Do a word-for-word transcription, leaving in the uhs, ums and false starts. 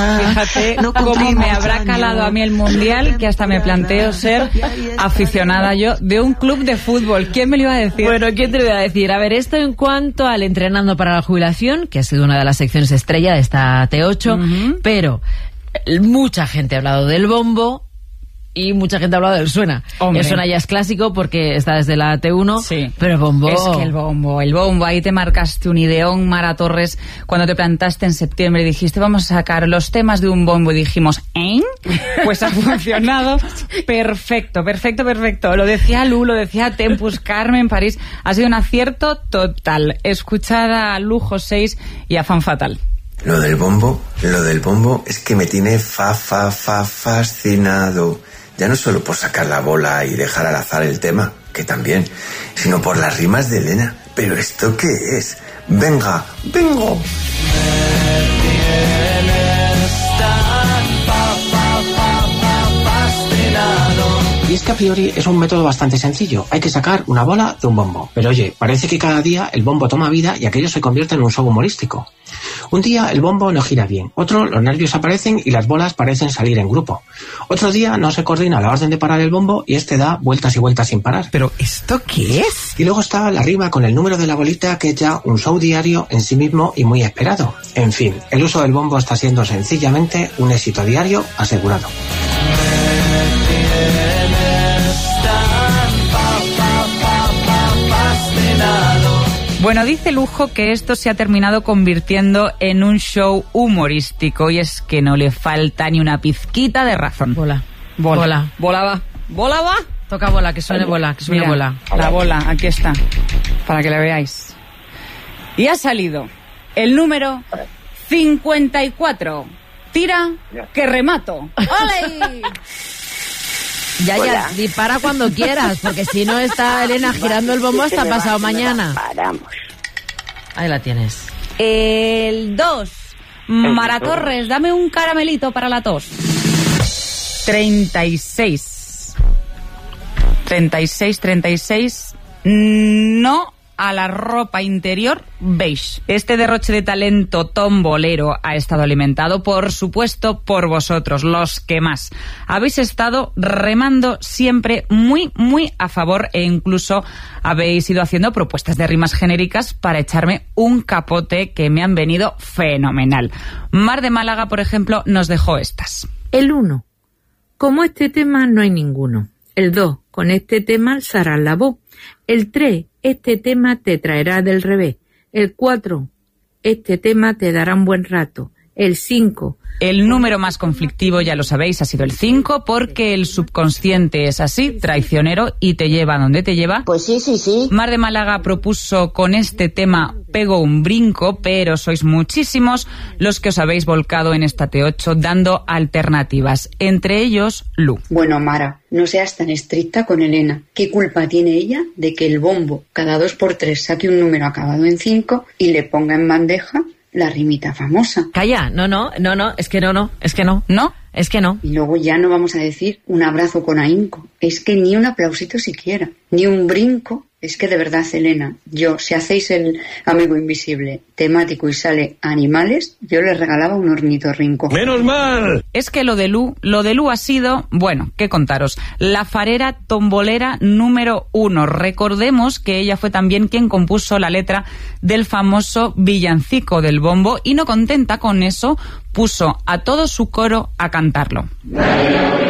Fíjate no cómo me habrá calado a mí el Mundial, que hasta me planteo ser aficionada yo de un club de fútbol. ¿Quién me lo iba a decir? Bueno, ¿quién te lo iba a decir? A ver, esto en cuanto al Entrenando para la Jubilación, que ha sido una de las secciones estrella de esta T ocho, uh-huh. Pero mucha gente ha hablado del bombo y mucha gente ha hablado del Suena. Hombre. El Suena ya es clásico porque está desde la T uno, sí. Pero el bombo... Es que el bombo, el bombo, ahí te marcaste un ideón, Mara Torres, cuando te plantaste en septiembre y dijiste, vamos a sacar los temas de un bombo, y dijimos, ¿eh? Pues ha funcionado perfecto, perfecto, perfecto. Lo decía Lu, lo decía Tempus, Carmen, París, ha sido un acierto total. Escuchada a Lujo seis y a Fan Fatal. Lo del bombo, lo del bombo es que me tiene fa, fa, fa, fascinado. Ya no solo por sacar la bola y dejar al azar el tema, que también, sino por las rimas de Elena. ¿Pero esto qué es? Venga, vengo. Y es que a priori es un método bastante sencillo. Hay que sacar una bola de un bombo. Pero oye, parece que cada día el bombo toma vida y aquello se convierte en un show humorístico. Un día el bombo no gira bien. Otro, los nervios aparecen y las bolas parecen salir en grupo. Otro día no se coordina la orden de parar el bombo y este da vueltas y vueltas sin parar. ¿Pero esto qué es? Y luego está la rima con el número de la bolita, que es ya un show diario en sí mismo y muy esperado. En fin, el uso del bombo está siendo sencillamente un éxito diario asegurado. Bueno, dice Lujo que esto se ha terminado convirtiendo en un show humorístico, y es que no le falta ni una pizquita de razón. Bola. Bola. Bola. Bola va. Bola va. Toca bola, que suene bola, que suene Mira, bola. La bola, aquí está, para que la veáis. Y ha salido el número cincuenta y cuatro. Tira, que remato. ¡Ole! Ya, ya, dispara cuando quieras, porque si no está Elena girando el bombo hasta pasado mañana. Paramos. Ahí la tienes. El dos. Mara Torres, dame un caramelito para la tos. treinta y seis. treinta y seis, treinta y seis. No a la ropa interior beige. Este derroche de talento tombolero ha estado alimentado, por supuesto, por vosotros, los que más habéis estado remando siempre muy, muy a favor, e incluso habéis ido haciendo propuestas de rimas genéricas para echarme un capote que me han venido fenomenal. Mar de Málaga, por ejemplo, nos dejó estas. El uno. Como este tema no hay ninguno. El dos. Con este tema alzarás la voz. El tres. Este tema te traerá del revés. El cuatro, este tema te dará un buen rato. El cinco. El número más conflictivo, ya lo sabéis, ha sido el cinco, porque el subconsciente es así, traicionero, y te lleva donde te lleva. Pues sí, sí, sí. Mar de Málaga propuso con este tema Pego un brinco, pero sois muchísimos los que os habéis volcado en esta T ocho dando alternativas, entre ellos Lu. Bueno, Mara, no seas tan estricta con Elena. ¿Qué culpa tiene ella de que el bombo cada dos por tres saque un número acabado en cinco y le ponga en bandeja la rimita famosa? Calla, no, no, no, no, es que no, no, es que no, no, es que no. Y luego ya no vamos a decir un abrazo con ahínco. Es que ni un aplausito siquiera, ni un brinco. Es que de verdad, Elena, yo, si hacéis el amigo invisible temático y sale animales, yo les regalaba un ornitorrinco. ¡Menos mal! Es que lo de Lu, lo de Lu ha sido, bueno, qué contaros, la farera tombolera número uno. Recordemos que ella fue también quien compuso la letra del famoso villancico del bombo, y no contenta con eso, puso a todo su coro a cantarlo.